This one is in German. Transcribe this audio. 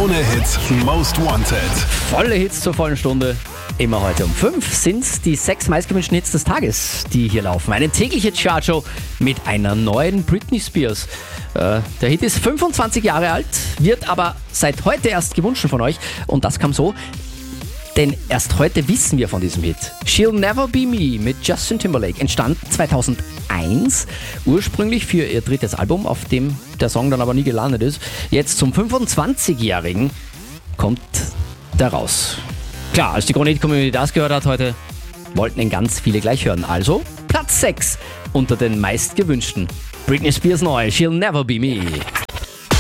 Krone Hits, Most Wanted. Volle Hits zur vollen Stunde. Immer heute um 5 sind die 6 meistgewünschten Hits des Tages, die hier laufen. Eine tägliche Chartshow mit einer neuen Britney Spears. Der Hit ist 25 Jahre alt, wird aber seit heute erst gewünscht von euch. Und das kam so, denn erst heute wissen wir von diesem Hit. She'll Never Be Me mit Justin Timberlake entstand 2001, ursprünglich für ihr drittes Album, auf dem der Song dann aber nie gelandet ist. Jetzt zum 25-Jährigen kommt der raus. Klar, als die Krone Hit Community das gehört hat heute, wollten ihn ganz viele gleich hören. Also Platz 6 unter den meistgewünschten. Britney Spears neu, She'll Never Be Me.